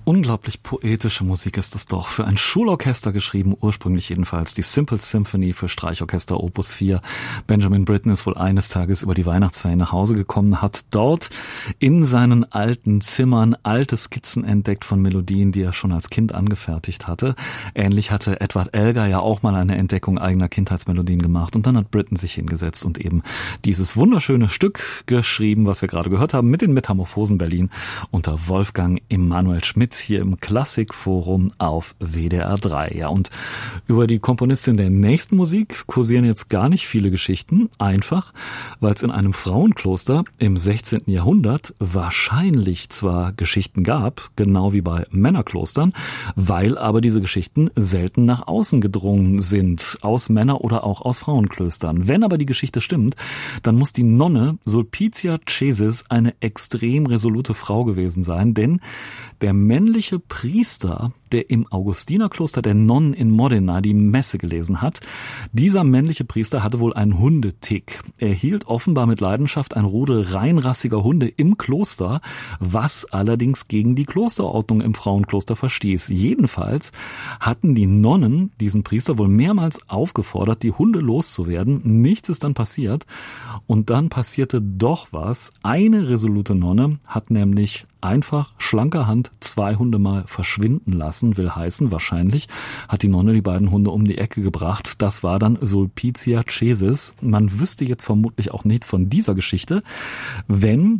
Unglaublich poetische Musik ist es doch. Für ein Schulorchester geschrieben, ursprünglich jedenfalls. Die Simple Symphony für Streichorchester Opus 4. Benjamin Britten ist wohl eines Tages über die Weihnachtsferien nach Hause gekommen, hat dort in seinen alten Zimmern alte Skizzen entdeckt von Melodien, die er schon als Kind angefertigt hatte. Ähnlich hatte Edward Elgar ja auch mal eine Entdeckung eigener Kindheitsmelodien gemacht. Und dann hat Britten sich hingesetzt und eben dieses wunderschöne Stück geschrieben, was wir gerade gehört haben, mit den Metamorphosen Berlin unter Wolfgang Emanuel Schmidt hier im Klassikforum auf WDR 3. Ja, und über die Komponistin der nächsten Musik kursieren jetzt gar nicht viele Geschichten, einfach, weil es in einem Frauenkloster im 16. Jahrhundert wahrscheinlich zwar Geschichten gab, genau wie bei Männerklostern, weil aber diese Geschichten selten nach außen gedrungen sind, aus Männer- oder auch aus Frauenklöstern. Wenn aber die Geschichte stimmt, dann muss die Nonne Sulpicia Cesis eine extrem resolute Frau gewesen sein, denn der männliche Priester, der im Augustinerkloster der Nonnen in Modena die Messe gelesen hat, dieser männliche Priester hatte wohl einen Hundetick. Er hielt offenbar mit Leidenschaft ein Rudel reinrassiger Hunde im Kloster, was allerdings gegen die Klosterordnung im Frauenkloster verstieß. Jedenfalls hatten die Nonnen diesen Priester wohl mehrmals aufgefordert, die Hunde loszuwerden. Nichts ist dann passiert. Und dann passierte doch was. Eine resolute Nonne hat nämlich einfach schlanker Hand 2 Hunde mal verschwinden lassen, will heißen, wahrscheinlich hat die Nonne die beiden Hunde um die Ecke gebracht. Das war dann Sulpicia Cesis. Man wüsste jetzt vermutlich auch nichts von dieser Geschichte, wenn